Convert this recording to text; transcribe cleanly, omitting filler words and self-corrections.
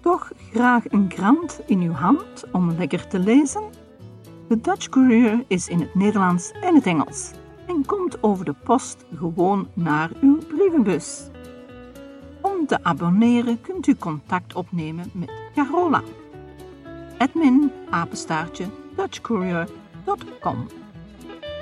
Toch graag een krant in uw hand om lekker te lezen? De Dutch Courier is in het Nederlands en het Engels en komt over de post gewoon naar uw brievenbus. Om te abonneren kunt u contact opnemen met Carola. admin@dutchcourier.com